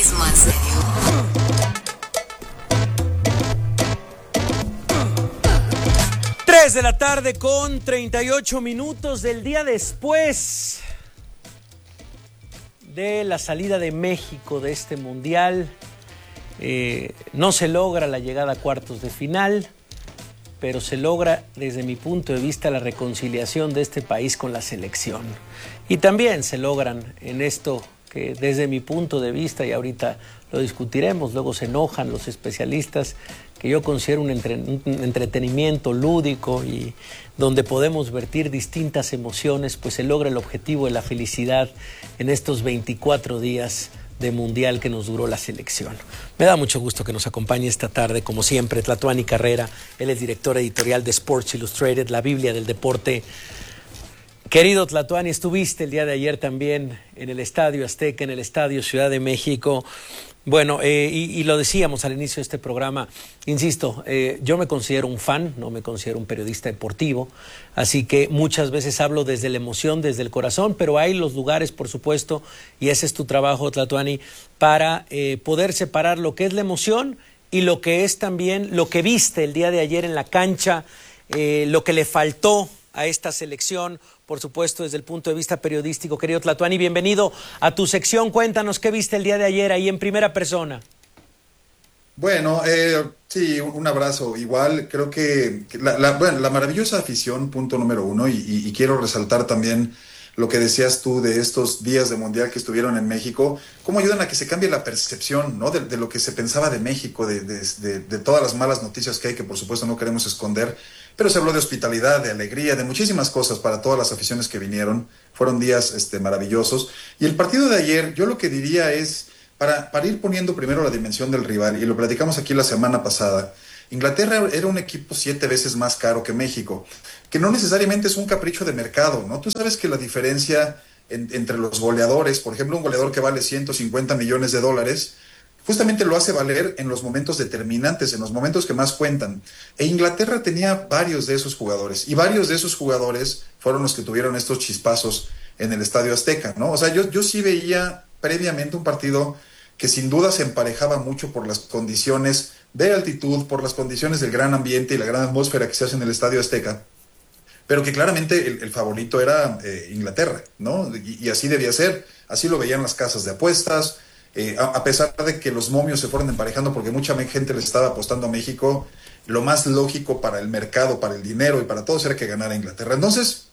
periodismo en serio. 3 de la tarde con 38 minutos del día después de la salida de México de este mundial. No se logra la llegada a cuartos de final, pero se logra, desde mi punto de vista, la reconciliación de este país con la selección. Y también se logran en esto que, desde mi punto de vista, y ahorita lo discutiremos, luego se enojan los especialistas, que yo considero un entretenimiento lúdico y donde podemos vertir distintas emociones, pues se logra el objetivo de la felicidad en estos 24 días de mundial que nos duró la selección. Me da mucho gusto que nos acompañe esta tarde, como siempre, Tlatuani Carrera. Él es director editorial de Sports Illustrated, la Biblia del deporte. Querido Tlatuani, estuviste el día de ayer también en el Estadio Azteca, en el Estadio Ciudad de México. Bueno, y lo decíamos al inicio de este programa, insisto, yo me considero un fan, no me considero un periodista deportivo, así que muchas veces hablo desde la emoción, desde el corazón, pero hay los lugares, por supuesto, y ese es tu trabajo, Tlatuani, para poder separar lo que es la emoción y lo que es también lo que viste el día de ayer en la cancha, lo que le faltó a esta selección, por supuesto, desde el punto de vista periodístico. Querido Tlatuani, bienvenido a tu sección. Cuéntanos qué viste el día de ayer ahí en primera persona. Bueno, sí, un abrazo. Igual, creo que la maravillosa afición, punto número uno, y quiero resaltar también lo que decías tú de estos días de Mundial que estuvieron en México, cómo ayudan a que se cambie la percepción, ¿no? de lo que se pensaba de México, de todas las malas noticias que hay, que por supuesto no queremos esconder, pero se habló de hospitalidad, de alegría, de muchísimas cosas para todas las aficiones que vinieron. Fueron días maravillosos. Y el partido de ayer, yo lo que diría es, para ir poniendo primero la dimensión del rival, y lo platicamos aquí la semana pasada, Inglaterra era un equipo 7 veces más caro que México, que no necesariamente es un capricho de mercado, ¿no? Tú sabes que la diferencia entre los goleadores, por ejemplo, un goleador que vale 150 millones de dólares, justamente lo hace valer en los momentos determinantes, en los momentos que más cuentan. E Inglaterra tenía varios de esos jugadores, y varios de esos jugadores fueron los que tuvieron estos chispazos en el Estadio Azteca, ¿no? O sea, yo sí veía previamente un partido que sin duda se emparejaba mucho por las condiciones de altitud, por las condiciones del gran ambiente y la gran atmósfera que se hace en el Estadio Azteca, pero que claramente el favorito era Inglaterra, ¿no? Y así debía ser, así lo veían las casas de apuestas, a pesar de que los momios se fueron emparejando porque mucha gente le estaba apostando a México, lo más lógico para el mercado, para el dinero y para todos era que ganara Inglaterra. Entonces,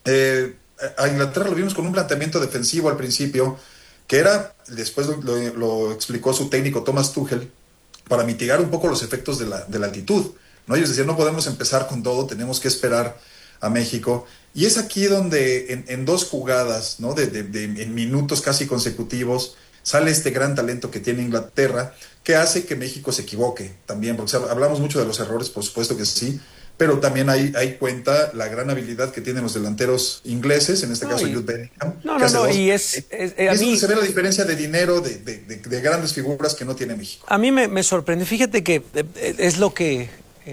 a Inglaterra lo vimos con un planteamiento defensivo al principio, que era, después lo explicó su técnico Thomas Tuchel, para mitigar un poco los efectos de la altitud, ¿no? Ellos decían, no podemos empezar con todo, tenemos que esperar a México, y es aquí donde en dos jugadas, ¿no? En minutos casi consecutivos, sale este gran talento que tiene Inglaterra, que hace que México se equivoque también, porque hablamos mucho de los errores, por supuesto que sí, pero también hay cuenta la gran habilidad que tienen los delanteros ingleses, en este caso Jude Bellingham. Y a mí se ve la diferencia de dinero de grandes figuras que no tiene México. A mí me sorprende, fíjate que es lo que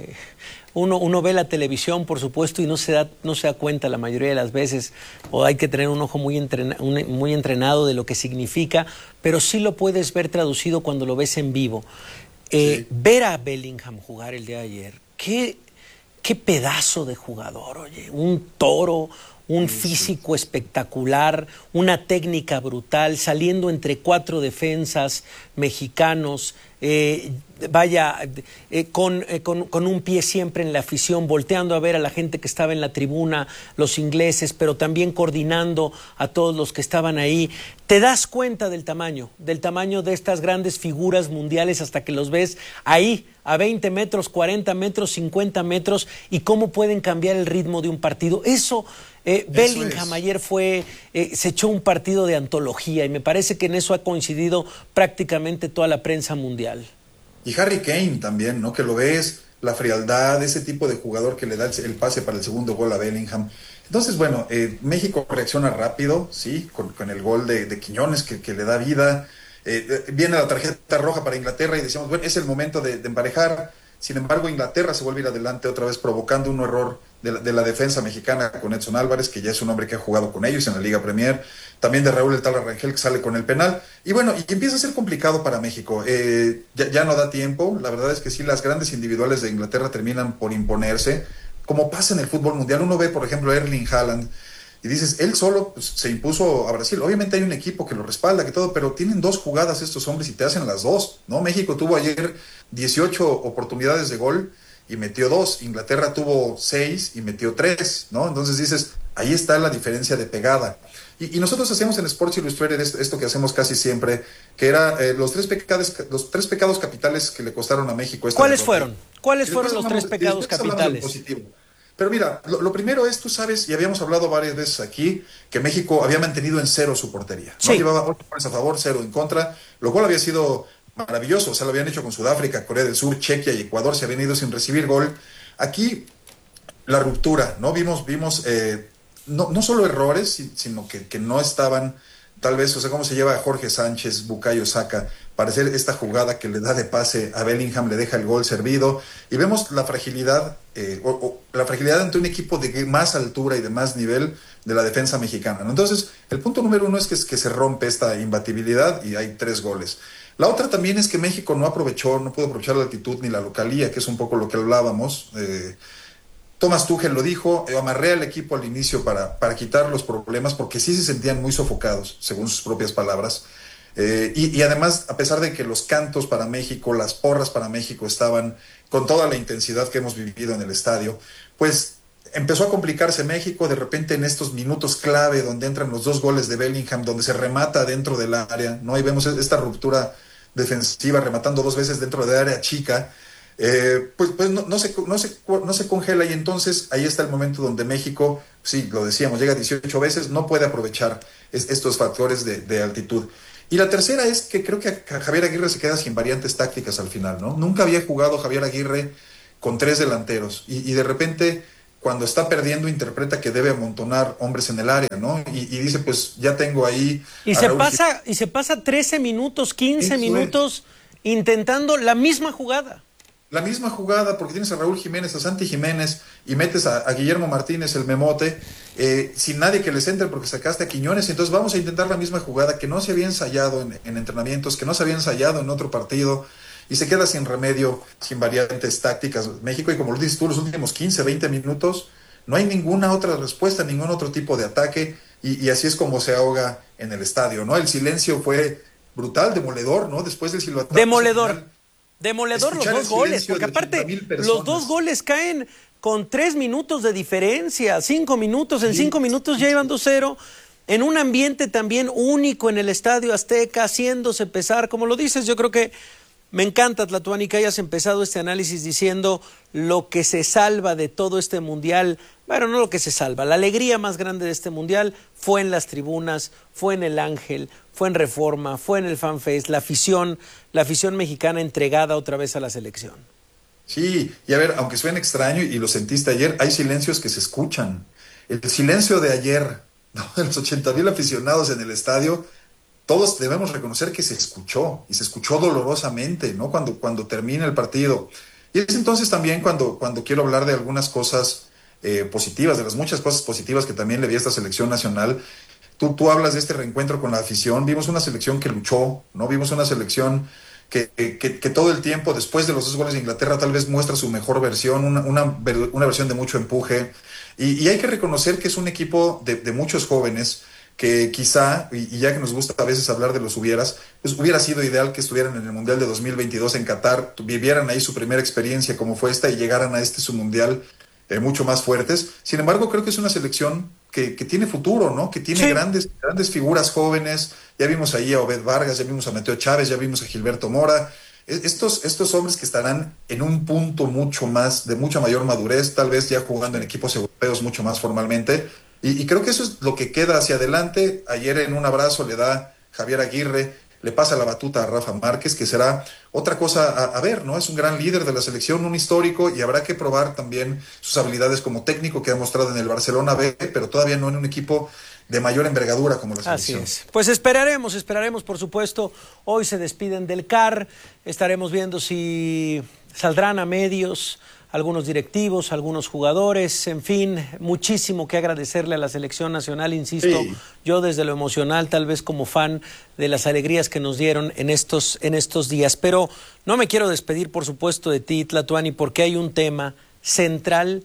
uno ve la televisión, por supuesto, y no se da cuenta la mayoría de las veces, o hay que tener un ojo muy entrenado de lo que significa, pero sí lo puedes ver traducido cuando lo ves en vivo. Sí. Ver a Bellingham jugar el día de ayer, qué pedazo de jugador, oye, un toro, un físico espectacular, una técnica brutal, saliendo entre 4 defensas mexicanos, con un pie siempre en la afición, volteando a ver a la gente que estaba en la tribuna, los ingleses, pero también coordinando a todos los que estaban ahí. Te das cuenta del tamaño de estas grandes figuras mundiales hasta que los ves ahí, a 20 metros, 40 metros, 50 metros, y cómo pueden cambiar el ritmo de un partido. Bellingham ayer se echó un partido de antología, y me parece que en eso ha coincidido prácticamente toda la prensa mundial. Y Harry Kane también, ¿no? Que lo ves, la frialdad, ese tipo de jugador que le da el pase para el segundo gol a Bellingham. Entonces, bueno, México reacciona rápido, sí, con el gol de Quiñones que le da vida. Viene la tarjeta roja para Inglaterra y decíamos, bueno, es el momento de emparejar. Sin embargo, Inglaterra se vuelve a ir adelante otra vez, provocando un error de la defensa mexicana con Edson Álvarez, que ya es un hombre que ha jugado con ellos en la Liga Premier, también de Raúl El Tal Rangel, que sale con el penal, y bueno, y empieza a ser complicado para México. Ya no da tiempo, la verdad es que sí, las grandes individuales de Inglaterra terminan por imponerse, como pasa en el fútbol mundial. Uno ve, por ejemplo, a Erling Haaland, y dices, él solo pues, se impuso a Brasil. Obviamente hay un equipo que lo respalda, que todo, pero tienen 2 jugadas estos hombres y te hacen las 2, ¿no? México tuvo ayer 18 oportunidades de gol y metió 2. Inglaterra tuvo 6 y metió 3, ¿no? Entonces dices, ahí está la diferencia de pegada. Y nosotros hacemos en Sports Illustrated esto que hacemos casi siempre, que era los tres pecados capitales que le costaron a México esta ¿Cuáles derrota. fueron? ¿Cuáles fueron los 3 pecados capitales? Pero mira, lo primero es, tú sabes, y habíamos hablado varias veces aquí, que México había mantenido en 0 su portería. Sí. No llevaba 8 goles a favor, 0 en contra, lo cual había sido maravilloso. O sea, lo habían hecho con Sudáfrica, Corea del Sur, Chequia y Ecuador, se habían ido sin recibir gol. Aquí, la ruptura, ¿no? Vimos no solo errores, sino que no estaban, tal vez, o sea, cómo se lleva a Jorge Sánchez, Bukayo Saka, para hacer esta jugada que le da de pase a Bellingham, le deja el gol servido, y vemos la fragilidad, la fragilidad ante un equipo de más altura y de más nivel de la defensa mexicana, ¿no? Entonces, el punto número 1 es que se rompe esta imbatibilidad y hay 3 goles. La otra también es que México no pudo aprovechar la altitud ni la localía, que es un poco lo que hablábamos. Thomas Tuchel lo dijo, amarré al equipo al inicio para quitar los problemas, porque sí se sentían muy sofocados, según sus propias palabras. Y además, a pesar de que los cantos para México, las porras para México estaban con toda la intensidad que hemos vivido en el estadio, pues empezó a complicarse México. De repente, en estos minutos clave donde entran los 2 goles de Bellingham, donde se remata dentro del área, ¿no? Ahí vemos esta ruptura defensiva, rematando 2 veces dentro del área chica. Pues no se congela, y entonces ahí está el momento donde México, sí, lo decíamos, llega 18 veces, no puede aprovechar estos factores de altitud. Y la tercera es que creo que Javier Aguirre se queda sin variantes tácticas al final, ¿no? Nunca había jugado Javier Aguirre con 3 delanteros, y de repente, cuando está perdiendo, interpreta que debe amontonar hombres en el área, ¿no? Y dice, pues ya tengo ahí... Y se pasa 13 minutos, 15 minutos intentando la misma jugada. La misma jugada, porque tienes a Raúl Jiménez, a Santi Jiménez, y metes a Guillermo Martínez, el memote, sin nadie que les entre porque sacaste a Quiñones, y entonces vamos a intentar la misma jugada que no se había ensayado en entrenamientos, que no se había ensayado en otro partido, y se queda sin remedio, sin variantes tácticas México, y como lo dices tú, los últimos 15, 20 minutos, no hay ninguna otra respuesta, ningún otro tipo de ataque, y así es como se ahoga en el estadio, ¿no? El silencio fue brutal, demoledor, ¿no? Después del silbatazo. Demoledor los 2 goles, porque aparte los 2 goles caen con 3 minutos de diferencia, 5 minutos, en 5 minutos ya iban 2-0, en un ambiente también único en el Estadio Azteca, haciéndose pesar, como lo dices. Yo creo que me encanta, Tlatuani, que hayas empezado este análisis diciendo lo que se salva de todo este mundial. Bueno, no lo que se salva, la alegría más grande de este mundial fue en las tribunas, fue en el Ángel, fue en Reforma, fue en el FanFest, la afición mexicana entregada otra vez a la selección. Sí, y a ver, aunque suene extraño y lo sentiste ayer, hay silencios que se escuchan. El silencio de ayer, ¿no? De los 80,000 aficionados en el estadio, todos debemos reconocer que se escuchó, y se escuchó dolorosamente, ¿no? Cuando termina el partido. Y es entonces también cuando quiero hablar de algunas cosas positivas, de las muchas cosas positivas que también le vi a esta selección nacional. Tú hablas de este reencuentro con la afición. Vimos una selección que luchó, ¿no? Vimos una selección que todo el tiempo, después de los 2 goles de Inglaterra, tal vez muestra su mejor versión, una versión de mucho empuje. Y hay que reconocer que es un equipo de muchos jóvenes que quizá, y ya que nos gusta a veces hablar de los hubieras, pues hubiera sido ideal que estuvieran en el Mundial de 2022 en Qatar, vivieran ahí su primera experiencia como fue esta y llegaran a su Mundial mucho más fuertes. Sin embargo, creo que es una selección que tiene futuro, ¿no? Que tiene grandes figuras jóvenes. Ya vimos ahí a Obed Vargas, ya vimos a Mateo Chávez, ya vimos a Gilberto Mora. Estos hombres que estarán en un punto de mucha mayor madurez, tal vez ya jugando en equipos europeos mucho más formalmente. Y creo que eso es lo que queda hacia adelante. Ayer en un abrazo le da Javier Aguirre, le pasa la batuta a Rafa Márquez, que será otra cosa a ver, ¿no? Es un gran líder de la selección, un histórico, y habrá que probar también sus habilidades como técnico que ha mostrado en el Barcelona B, pero todavía no en un equipo de mayor envergadura como la selección. Así es. Pues esperaremos, por supuesto. Hoy se despiden del CAR, estaremos viendo si saldrán a medios algunos directivos, algunos jugadores, en fin, muchísimo que agradecerle a la selección nacional, insisto, Sí. yo desde lo emocional, tal vez como fan de las alegrías que nos dieron en estos días. Pero no me quiero despedir, por supuesto, de ti, Tlatuani, porque hay un tema central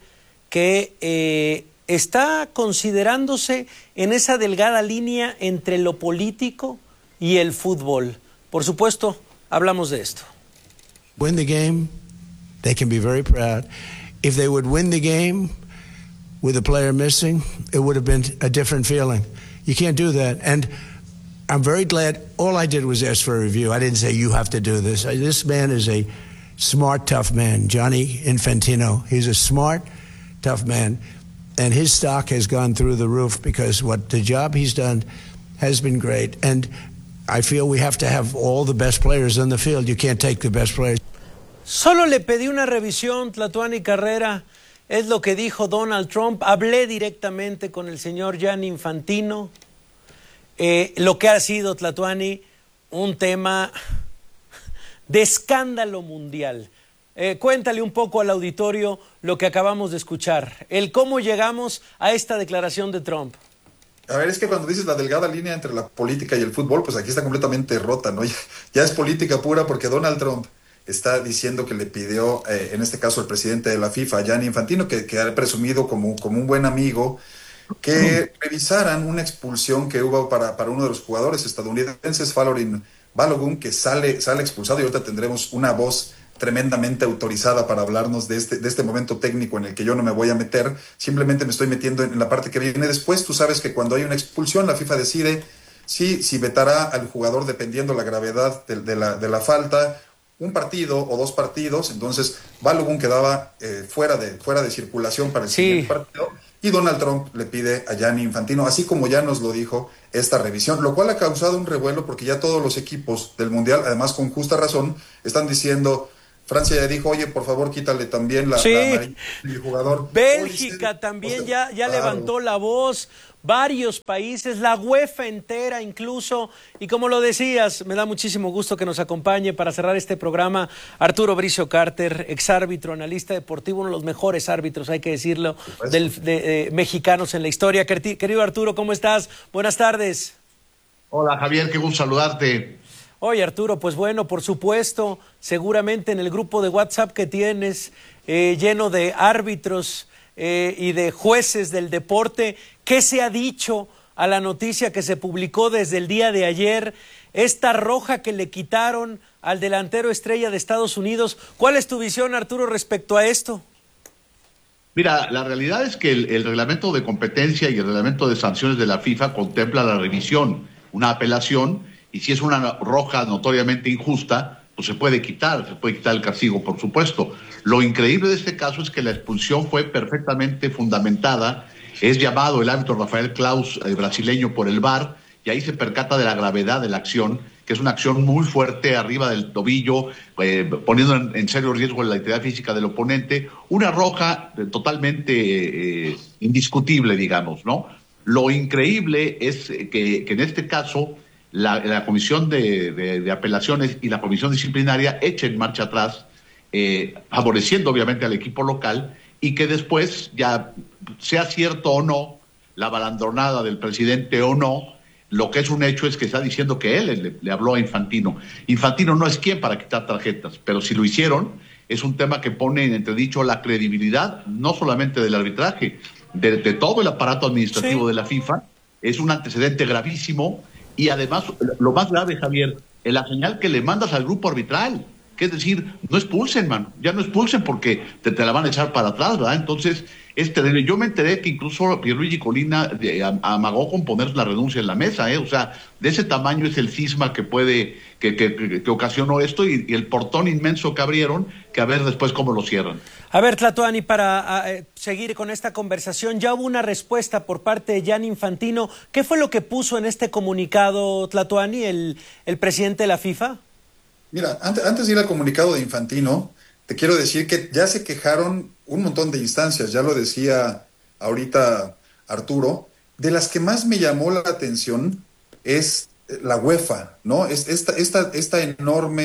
que está considerándose en esa delgada línea entre lo político y el fútbol. Por supuesto, hablamos de esto. Win the game, they can be very proud. If they would win the game with a player missing, it would have been a different feeling. You can't do that. And I'm very glad all I did was ask for a review. I didn't say you have to do this. This man is a smart, tough man, Gianni Infantino. He's a smart, tough man. And his stock has gone through the roof because what the job he's done has been great. And I feel we have to have all the best players on the field. You can't take the best players. Solo le pedí una revisión, Tlatuani Carrera, es lo que dijo Donald Trump. Hablé directamente con el señor Gianni Infantino. Lo que ha sido, Tlatuani, un tema de escándalo mundial. Cuéntale un poco al auditorio lo que acabamos de escuchar, el cómo llegamos a esta declaración de Trump. A ver, es que cuando dices la delgada línea entre la política y el fútbol, pues aquí está completamente rota, ¿no? Ya es política pura porque Donald Trump está diciendo que le pidió, en este caso el presidente de la FIFA, Gianni Infantino, que ha presumido como un buen amigo, que revisaran una expulsión que hubo para uno de los jugadores estadounidenses, Falorin Balogun, que sale expulsado, y ahorita tendremos una voz tremendamente autorizada para hablarnos de este momento técnico en el que yo no me voy a meter, simplemente me estoy metiendo en la parte que viene después. Tú sabes que cuando hay una expulsión, la FIFA decide si vetará al jugador dependiendo la gravedad de la falta, un partido o dos partidos. Entonces Balogun quedaba fuera de circulación para el siguiente partido, y Donald Trump le pide a Gianni Infantino, así como ya nos lo dijo, esta revisión, lo cual ha causado un revuelo porque ya todos los equipos del Mundial, además con justa razón, están diciendo... Francia ya dijo, oye, por favor, quítale también la amarilla del jugador. Bélgica también ya claro, levantó la voz, varios países, la UEFA entera incluso, y como lo decías, me da muchísimo gusto que nos acompañe para cerrar este programa Arturo Bricio Carter, exárbitro, analista deportivo, uno de los mejores árbitros, hay que decirlo, de mexicanos en la historia. Querido Arturo, ¿cómo estás? Buenas tardes. Hola Javier, qué gusto saludarte. Oye Arturo, pues bueno, por supuesto, seguramente en el grupo de WhatsApp que tienes, lleno de árbitros y de jueces del deporte, ¿qué se ha dicho a la noticia que se publicó desde el día de ayer? Esta roja que le quitaron al delantero estrella de Estados Unidos. ¿Cuál es tu visión, Arturo, respecto a esto? Mira, la realidad es que el reglamento de competencia y el reglamento de sanciones de la FIFA contempla la revisión, una apelación, y si es una roja notoriamente injusta, pues se puede quitar el castigo, por supuesto. Lo increíble de este caso es que la expulsión fue perfectamente fundamentada. Es llamado el árbitro Rafael Claus, brasileño, por el VAR, y ahí se percata de la gravedad de la acción, que es una acción muy fuerte arriba del tobillo, poniendo en serio riesgo la integridad física del oponente. Una roja totalmente indiscutible, digamos, ¿no? Lo increíble es que en este caso la comisión de apelaciones y la comisión disciplinaria echen marcha atrás, favoreciendo obviamente al equipo local, y que después, ya sea cierto o no, la balandronada del presidente o no, lo que es un hecho es que está diciendo que él le habló a Infantino. Infantino no es quien para quitar tarjetas, pero si lo hicieron, es un tema que pone en entredicho la credibilidad, no solamente del arbitraje, de todo el aparato administrativo de la FIFA. Es un antecedente gravísimo. Y además, lo más grave, Javier, es la señal que le mandas al grupo arbitral, que es decir, no expulsen, man, ya no expulsen porque te la van a echar para atrás, ¿verdad? Entonces, es terrible. Yo me enteré que incluso Pierluigi Colina amagó con poner la renuncia en la mesa, o sea, de ese tamaño es el cisma que ocasionó esto, y el portón inmenso que abrieron, que a ver después cómo lo cierran. A ver, Tlatuani, para seguir con esta conversación, ya hubo una respuesta por parte de Gianni Infantino. ¿Qué fue lo que puso en este comunicado, Tlatuani, el presidente de la FIFA? Mira, antes de ir al comunicado de Infantino, te quiero decir que ya se quejaron un montón de instancias, ya lo decía ahorita Arturo. De las que más me llamó la atención es la UEFA, ¿no? Esta enorme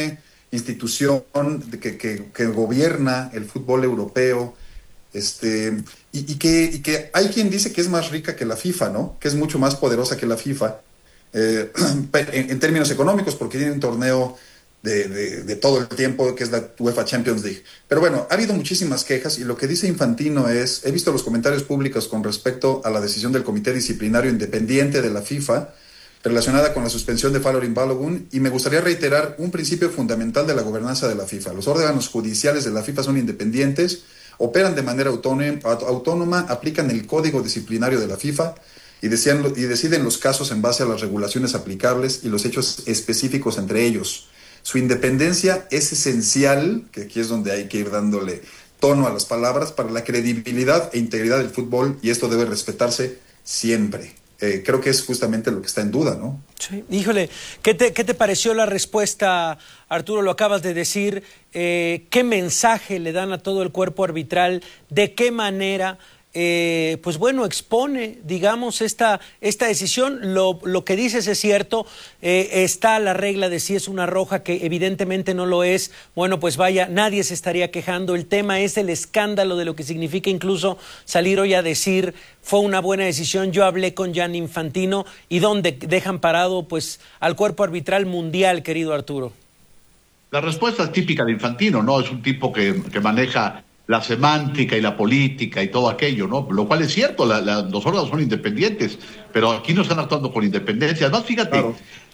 institución que gobierna el fútbol europeo, y que hay quien dice que es más rica que la FIFA, ¿no? Que es mucho más poderosa que la FIFA en términos económicos, porque tiene un torneo de todo el tiempo, que es la UEFA Champions League. Pero bueno, ha habido muchísimas quejas, y lo que dice Infantino es, he visto los comentarios públicos con respecto a la decisión del Comité Disciplinario Independiente de la FIFA relacionada con la suspensión de Falorin Balogun, y me gustaría reiterar un principio fundamental de la gobernanza de la FIFA. Los órganos judiciales de la FIFA son independientes, operan de manera autónoma, aplican el código disciplinario de la FIFA y deciden los casos en base a las regulaciones aplicables y los hechos específicos entre ellos. Su independencia es esencial, que aquí es donde hay que ir dándole tono a las palabras, para la credibilidad e integridad del fútbol, y esto debe respetarse siempre. Creo que es justamente lo que está en duda, ¿no? Sí. Híjole, ¿qué te pareció la respuesta, Arturo? Lo acabas de decir. ¿Qué mensaje le dan a todo el cuerpo arbitral? ¿De qué manera pues bueno, expone, digamos, esta decisión? Lo que dices es cierto, está la regla de si es una roja, que evidentemente no lo es. Bueno, pues vaya, nadie se estaría quejando. El tema es el escándalo de lo que significa incluso salir hoy a decir fue una buena decisión, yo hablé con Gianni Infantino, y donde dejan parado pues al cuerpo arbitral mundial, querido Arturo. La respuesta es típica de Infantino, ¿no? Es un tipo que maneja la semántica y la política y todo aquello, ¿no? Lo cual es cierto, los órganos son independientes, pero aquí no están actuando con independencia. Además, fíjate,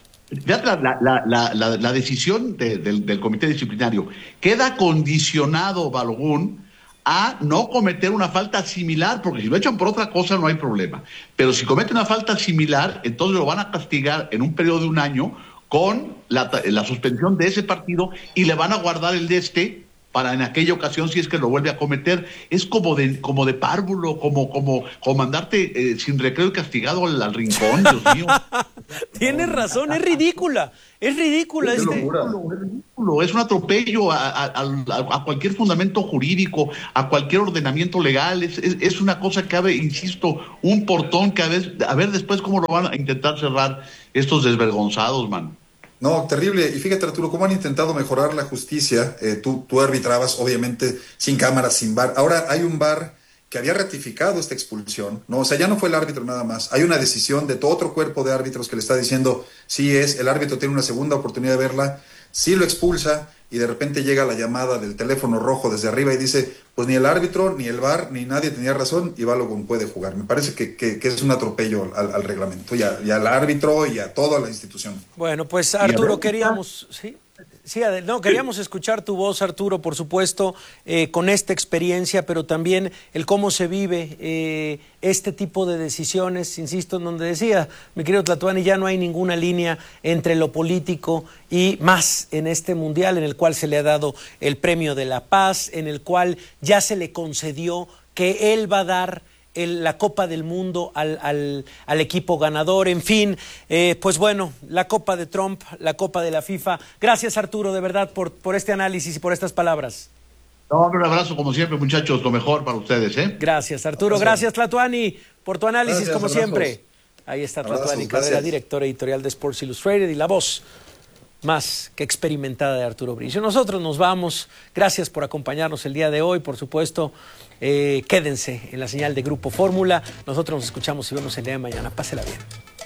la decisión del comité disciplinario queda condicionado, Balogun, a no cometer una falta similar, porque si lo echan por otra cosa no hay problema. Pero si comete una falta similar, entonces lo van a castigar en un periodo de un año con la suspensión de ese partido, y le van a guardar el de para en aquella ocasión si es que lo vuelve a cometer. Es como de párvulo, como mandarte sin recreo y castigado al rincón, Dios mío. Tienes razón, es ridícula. Es ridícula. Es ridículo, es un atropello a cualquier fundamento jurídico, a cualquier ordenamiento legal. Es una cosa que abre, insisto, un portón que a ver después cómo lo van a intentar cerrar estos desvergonzados, man. No, terrible. Y fíjate, Arturo, cómo han intentado mejorar la justicia. Tú arbitrabas, obviamente, sin cámaras, sin VAR. Ahora hay un VAR que había ratificado esta expulsión, ¿no? O sea, ya no fue el árbitro nada más. Hay una decisión de todo otro cuerpo de árbitros que le está diciendo, sí el árbitro tiene una segunda oportunidad de verla, sí lo expulsa, y de repente llega la llamada del teléfono rojo desde arriba y dice, pues ni el árbitro, ni el VAR, ni nadie tenía razón, y Balogun puede jugar. Me parece que es un atropello al reglamento, y al árbitro, y a toda la institución. Bueno, pues Arturo, queríamos escuchar tu voz, Arturo, por supuesto, con esta experiencia, pero también el cómo se vive este tipo de decisiones, insisto, en donde decía mi querido Tlatuani, ya no hay ninguna línea entre lo político y más en este mundial, en el cual se le ha dado el premio de la paz, en el cual ya se le concedió que él va a dar la Copa del Mundo al equipo ganador. En fin, pues bueno, la Copa de Trump, la Copa de la FIFA. Gracias, Arturo, de verdad, por este análisis y por estas palabras. No, un abrazo como siempre, muchachos, lo mejor para ustedes, ¿eh? Gracias, Arturo. Gracias, Tlatuani, por tu análisis, gracias, como abrazos. Siempre. Ahí está Tlatuani Cabrera, directora editorial de Sports Illustrated, y la voz más que experimentada de Arturo Bricio. Nosotros nos vamos. Gracias por acompañarnos el día de hoy. Por supuesto, quédense en la señal de Grupo Fórmula. Nosotros nos escuchamos y vemos el día de mañana. Pásela bien.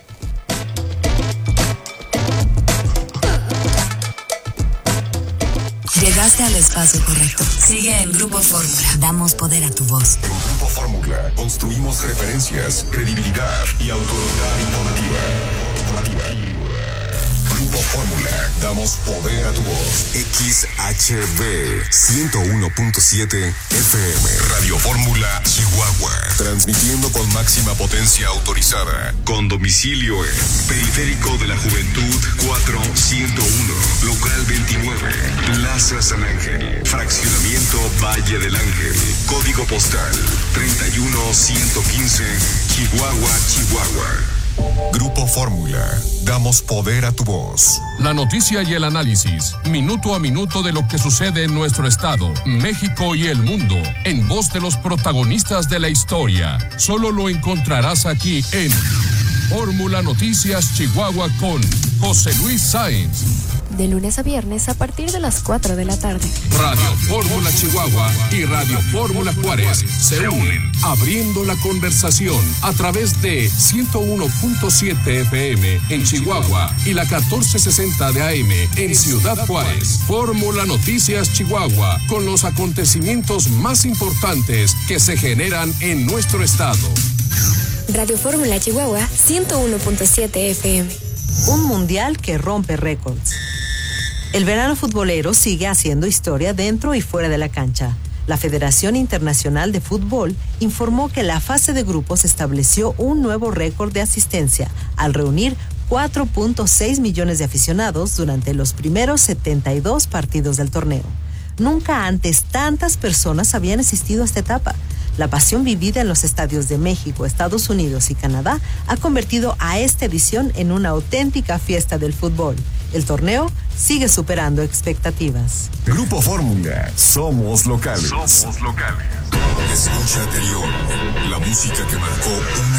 Llegaste al espacio correcto. Sigue en Grupo Fórmula. Damos poder a tu voz. En Grupo Fórmula construimos referencias, credibilidad y autoridad informativa. Grupo Fórmula, damos poder a tu voz. XHB 101.7 FM. Radio Fórmula Chihuahua. Transmitiendo con máxima potencia autorizada. Con domicilio en Periférico de la Juventud 4101. Local 29. Plaza San Ángel. Fraccionamiento Valle del Ángel. Código postal 31115. Chihuahua, Chihuahua. Grupo Fórmula, damos poder a tu voz. La noticia y el análisis, minuto a minuto de lo que sucede en nuestro estado, México y el mundo, en voz de los protagonistas de la historia. Solo lo encontrarás aquí en Fórmula Noticias Chihuahua con José Luis Sáenz. de lunes a viernes a partir de las 4 de la tarde. Radio Fórmula Chihuahua y Radio Fórmula Juárez se unen, abriendo la conversación a través de 101.7 FM en Chihuahua y la 1460 de AM en Ciudad Juárez. Fórmula Noticias Chihuahua, con los acontecimientos más importantes que se generan en nuestro estado. Radio Fórmula Chihuahua 101.7 FM. Un mundial que rompe récords. El verano futbolero sigue haciendo historia dentro y fuera de la cancha. La Federación Internacional de Fútbol informó que la fase de grupos estableció un nuevo récord de asistencia al reunir 4.6 millones de aficionados durante los primeros 72 partidos del torneo. Nunca antes tantas personas habían asistido a esta etapa. La pasión vivida en los estadios de México, Estados Unidos y Canadá ha convertido a esta edición en una auténtica fiesta del fútbol. El torneo sigue superando expectativas. Grupo Fórmula, somos locales. Somos locales. Escucha anterior, la música que marcó una